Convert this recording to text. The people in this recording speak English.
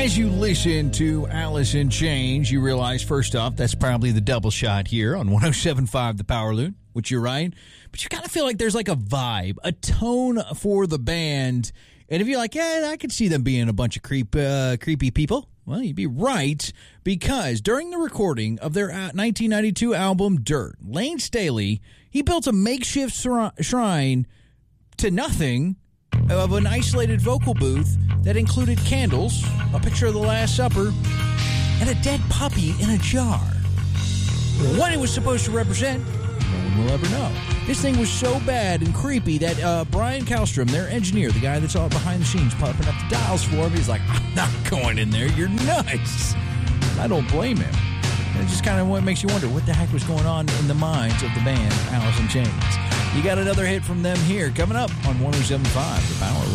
As you listen to Alice in Chains, you realize, first off, that's probably the double shot here on 107.5 The Power Loon, which you're right. But you kind of feel like there's like a vibe, a tone for the band. And if you're like, yeah, I could see them being a bunch of creepy people, well, you'd be right, because during the recording of their 1992 album, Dirt, Lane Staley, he built a makeshift shrine to nothing of an isolated vocal booth that included candles, a picture of the Last Supper, and a dead puppy in a jar. What it was supposed to represent, no one will ever know. This thing was so bad and creepy that Brian Kallstrom, their engineer, the guy that's all behind the scenes popping up the dials for him, he's like, I'm not going in there, you're nuts. I don't blame him. And it just kind of makes you wonder what the heck was going on in the minds of the band Alice in Chains. You got another hit from them here coming up on 107.5 The Power Loon.